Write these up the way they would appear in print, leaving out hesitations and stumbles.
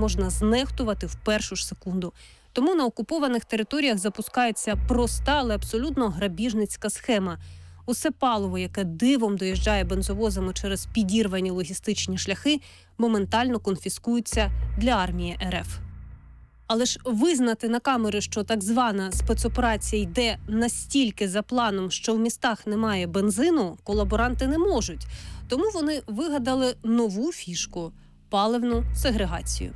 можна знехтувати в першу ж секунду. Тому на окупованих територіях запускається проста, але абсолютно грабіжницька схема. Усе паливо, яке дивом доїжджає бензовозами через підірвані логістичні шляхи, моментально конфіскується для армії РФ. Але ж визнати на камери, що так звана спецоперація йде настільки за планом, що в містах немає бензину, колаборанти не можуть. Тому вони вигадали нову фішку – паливну сегрегацію.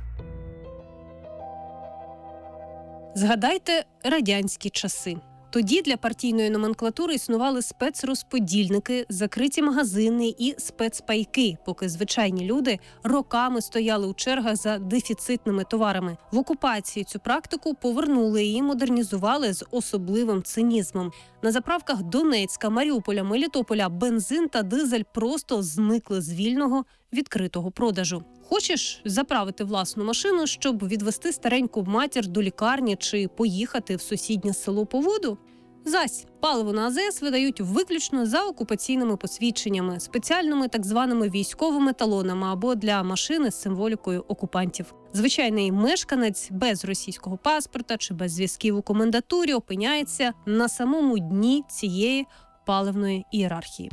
Згадайте радянські часи. Тоді для партійної номенклатури існували спецрозподільники, закриті магазини і спецпайки, поки звичайні люди роками стояли у чергах за дефіцитними товарами. В окупації цю практику повернули і модернізували з особливим цинізмом. На заправках Донецька, Маріуполя, Мелітополя бензин та дизель просто зникли з вільного відкритого продажу. Хочеш заправити власну машину, щоб відвести стареньку матір до лікарні чи поїхати в сусіднє село по воду? Зась, паливо на АЗС видають виключно за окупаційними посвідченнями, спеціальними так званими військовими талонами або для машини з символікою окупантів. Звичайний мешканець без російського паспорта чи без зв'язків у комендатурі опиняється на самому дні цієї паливної ієрархії.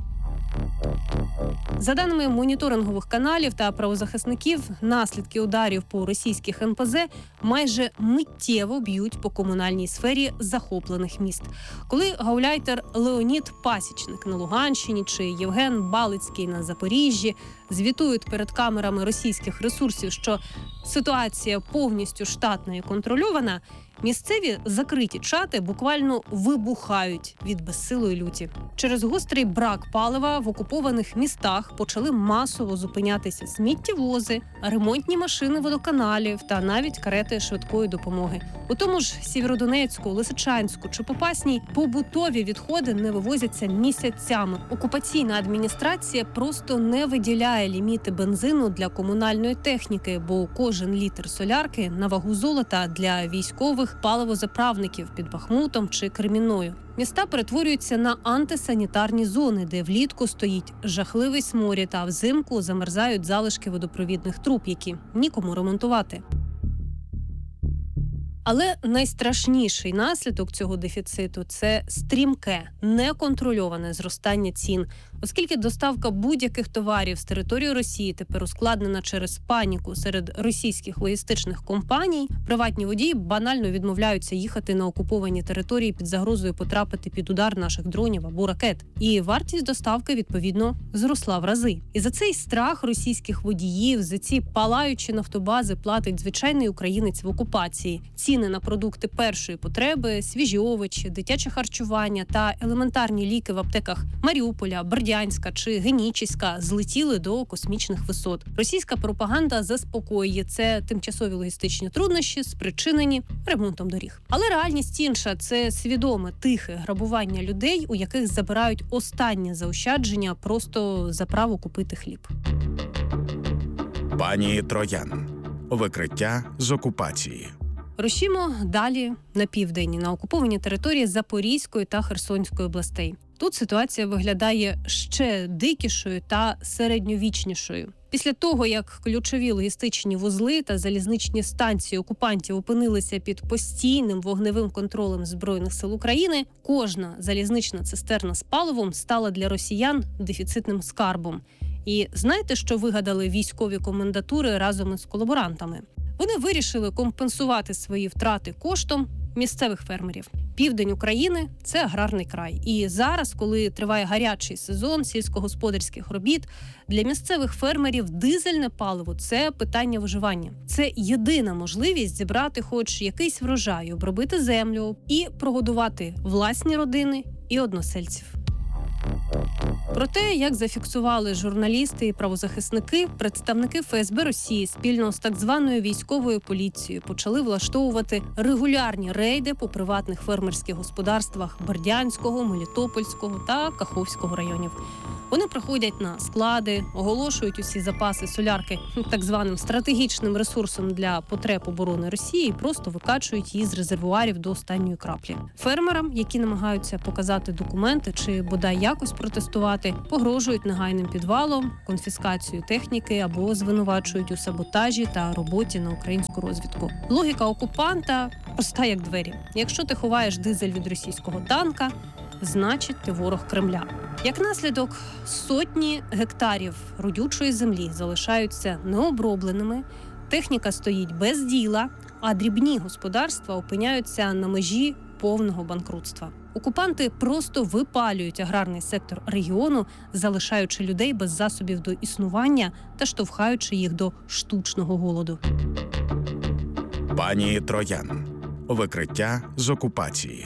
За даними моніторингових каналів та правозахисників, наслідки ударів по російських НПЗ майже миттєво б'ють по комунальній сфері захоплених міст. Коли гауляйтер Леонід Пасічник на Луганщині чи Євген Балицький на Запоріжжі звітують перед камерами російських ресурсів, що ситуація повністю штатна і контрольована, місцеві закриті чати буквально вибухають від безсилої люті. Через гострий брак палива в окупованих містах почали масово зупинятися сміттєвози, ремонтні машини водоканалів та навіть карети швидкої допомоги. У тому ж Сєвєродонецьку, Лисичанську чи Попасній побутові відходи не вивозяться місяцями. Окупаційна адміністрація просто не виділяє ліміти бензину для комунальної техніки, бо кожен літр солярки на вагу золота для військових паливозаправників під Бахмутом чи Кремінною. Міста перетворюються на антисанітарні зони, де влітку стоїть жахливий сморід, а взимку замерзають залишки водопровідних труб, які нікому ремонтувати. Але найстрашніший наслідок цього дефіциту – це стрімке, неконтрольоване зростання цін. Оскільки доставка будь-яких товарів з території Росії тепер ускладнена через паніку серед російських логістичних компаній, приватні водії банально відмовляються їхати на окуповані території під загрозою потрапити під удар наших дронів або ракет. І вартість доставки, відповідно, зросла в рази. І за цей страх російських водіїв, за ці палаючі нафтобази платить звичайний українець в окупації. Ціни на продукти першої потреби, свіжі овочі, дитяче харчування та елементарні ліки в аптеках Маріуполя, Бердянська чи Генічеська злетіли до космічних висот. Російська пропаганда заспокоює, це тимчасові логістичні труднощі, спричинені ремонтом доріг. Але реальність інша – це свідоме, тихе грабування людей, у яких забирають останнє заощадження просто за право купити хліб. Пані Троян. Викриття з окупації. Рушімо далі на південь, на окуповані території Запорізької та Херсонської областей. Тут ситуація виглядає ще дикішою та середньовічнішою. Після того, як ключові логістичні вузли та залізничні станції окупантів опинилися під постійним вогневим контролем Збройних сил України, кожна залізнична цистерна з паливом стала для росіян дефіцитним скарбом. І знаєте, що вигадали військові комендатури разом із колаборантами? Вони вирішили компенсувати свої втрати коштом місцевих фермерів. Південь України – це аграрний край. І зараз, коли триває гарячий сезон сільськогосподарських робіт, для місцевих фермерів дизельне паливо – це питання виживання. Це єдина можливість зібрати хоч якийсь врожай, обробити землю і прогодувати власні родини і односельців. Про те, як зафіксували журналісти і правозахисники, представники ФСБ Росії спільно з так званою військовою поліцією почали влаштовувати регулярні рейди по приватних фермерських господарствах Бердянського, Мелітопольського та Каховського районів. Вони приходять на склади, оголошують усі запаси солярки так званим стратегічним ресурсом для потреб оборони Росії і просто викачують її з резервуарів до останньої краплі. Фермерам, які намагаються показати документи чи бодай якось протестувати, погрожують негайним підвалом, конфіскацією техніки або звинувачують у саботажі та роботі на українську розвідку. Логіка окупанта проста як двері. Якщо ти ховаєш дизель від російського танка, значить ти ворог Кремля. Як наслідок, сотні гектарів родючої землі залишаються необробленими, техніка стоїть без діла, а дрібні господарства опиняються на межі повного банкрутства. Окупанти просто випалюють аграрний сектор регіону, залишаючи людей без засобів до існування та штовхаючи їх до штучного голоду. Пані Троян. Викриття з окупації.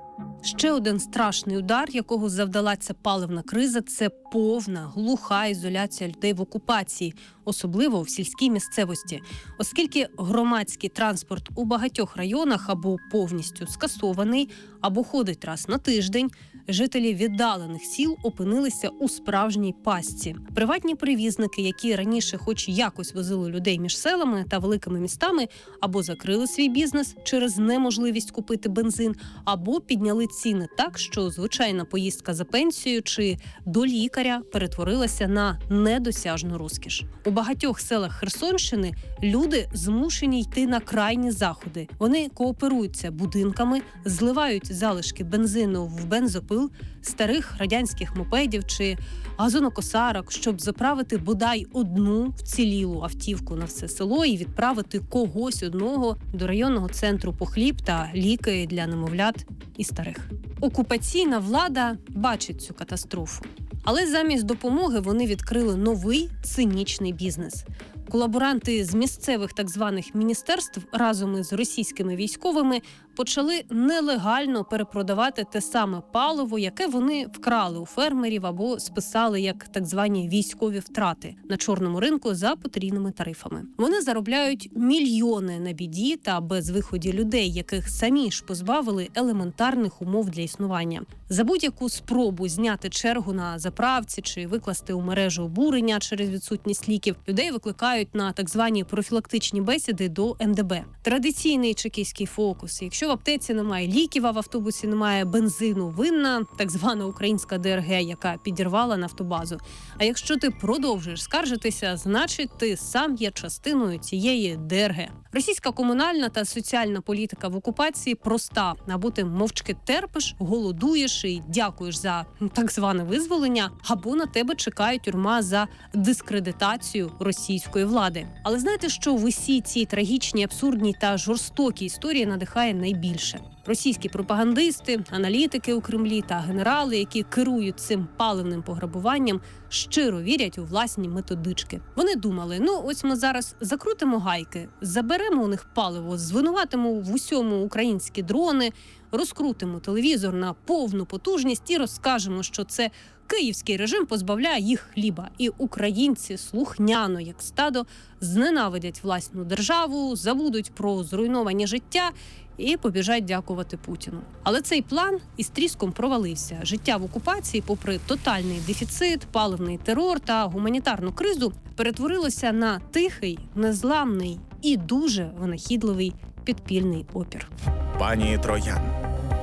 Ще один страшний удар, якого завдала ця паливна криза – це повна, глуха ізоляція людей в окупації, особливо в сільській місцевості. Оскільки громадський транспорт у багатьох районах або повністю скасований, або ходить раз на тиждень, жителі віддалених сіл опинилися у справжній пастці. Приватні перевізники, які раніше хоч якось возили людей між селами та великими містами, або закрили свій бізнес через неможливість купити бензин, або підняли ціни так, що звичайна поїздка за пенсією чи до лікаря перетворилася на недосяжну розкіш. У багатьох селах Херсонщини люди змушені йти на крайні заходи. Вони кооперуються будинками, зливають залишки бензину в бензопил, старих радянських мопедів чи газонокосарок, щоб заправити бодай одну вцілілу автівку на все село і відправити когось одного до районного центру по хліб та ліки для немовлят і старих. Окупаційна влада бачить цю катастрофу. Але замість допомоги вони відкрили новий цинічний бізнес. Колаборанти з місцевих так званих міністерств разом із російськими військовими почали нелегально перепродавати те саме паливо, яке вони вкрали у фермерів або списали як так звані військові втрати на чорному ринку за потрійними тарифами. Вони заробляють мільйони на біді та безвиході людей, яких самі ж позбавили елементарних умов для існування. За будь-яку спробу зняти чергу на заправці чи викласти у мережу обурення через відсутність ліків, людей викликають на так звані профілактичні бесіди до МДБ. Традиційний чекістський фокус. Якщо в аптеці немає ліків, а в автобусі немає бензину, винна так звана українська ДРГ, яка підірвала нафтобазу. А якщо ти продовжуєш скаржитися, значить ти сам є частиною цієї ДРГ. Російська комунальна та соціальна політика в окупації проста. Або ти мовчки терпиш, голодуєш і дякуєш за так зване визволення, або на тебе чекає тюрма за дискредитацію російської влади. Але знаєте, що в усій цій трагічній, абсурдній та жорстокій історії надихає найбільше? Російські пропагандисти, аналітики у Кремлі та генерали, які керують цим паливним пограбуванням, щиро вірять у власні методички. Вони думали, ось ми зараз закрутимо гайки, заберемо у них паливо, звинуватимо в усьому українські дрони, розкрутимо телевізор на повну потужність і розкажемо, що це київський режим позбавляє їх хліба. І українці слухняно, як стадо, зненавидять власну державу, забудуть про зруйновані життя і побіжать дякувати Путіну. Але цей план із тріском провалився. Життя в окупації, попри тотальний дефіцит, паливний терор та гуманітарну кризу, перетворилося на тихий, незламний і дуже винахідливий підпільний опір. Пані Троян.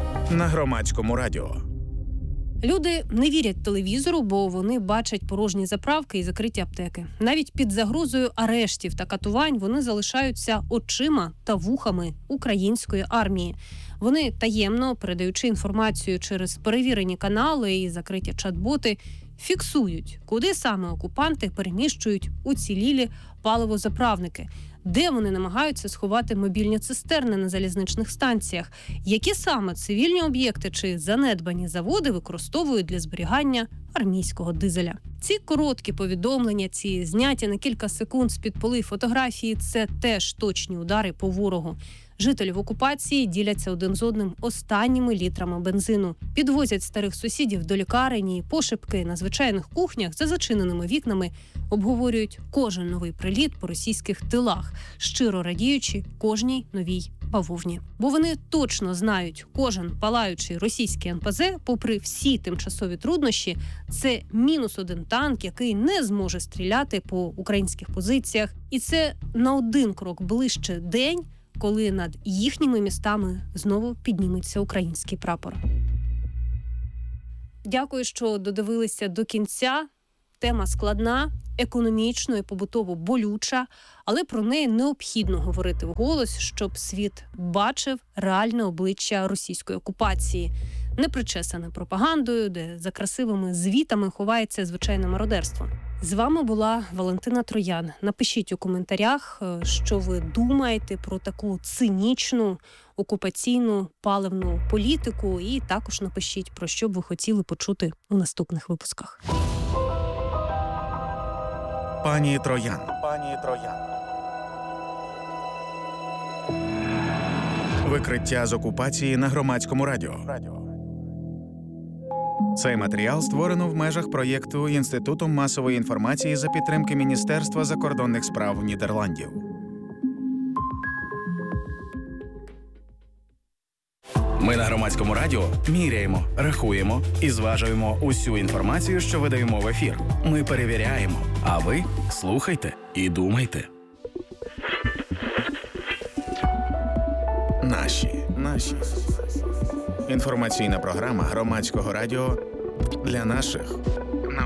На Громадському радіо. Люди не вірять телевізору, бо вони бачать порожні заправки і закриті аптеки. Навіть під загрозою арештів та катувань вони залишаються очима та вухами української армії. Вони таємно, передаючи інформацію через перевірені канали і закриті чат-боти, фіксують, куди саме окупанти переміщують уцілілі паливозаправники, де вони намагаються сховати мобільні цистерни на залізничних станціях, які саме цивільні об'єкти чи занедбані заводи використовують для зберігання армійського дизеля. Ці короткі повідомлення, ці зняті на кілька секунд з-під поли фотографії – це теж точні удари по ворогу. Жителі в окупації діляться один з одним останніми літрами бензину. Підвозять старих сусідів до лікарні, пошепки на звичайних кухнях за зачиненими вікнами обговорюють кожен новий приліт по російських тилах, щиро радіючи кожній новій бавовні. Бо вони точно знають, кожен палаючий російський НПЗ, попри всі тимчасові труднощі, це -1 танк, який не зможе стріляти по українських позиціях. І це на один крок ближче день, коли над їхніми містами знову підніметься український прапор. Дякую, що додивилися до кінця. Тема складна, економічно і побутово болюча, але про неї необхідно говорити вголос, щоб світ бачив реальне обличчя російської окупації, не причесане пропагандою, де за красивими звітами ховається звичайне мародерство. З вами була Валентина Троян. Напишіть у коментарях, що ви думаєте про таку цинічну окупаційну паливну політику, і також напишіть, про що б ви хотіли почути у наступних випусках. Пані Троян. Викриття з окупації на Громадському радіо. Цей матеріал створено в межах проєкту Інституту масової інформації за підтримки Міністерства закордонних справ Нідерландів. Ми на Громадському радіо міряємо, рахуємо і зважуємо усю інформацію, що видаємо в ефір. Ми перевіряємо, а ви слухайте і думайте. Наші. Інформаційна програма Громадського радіо для наших.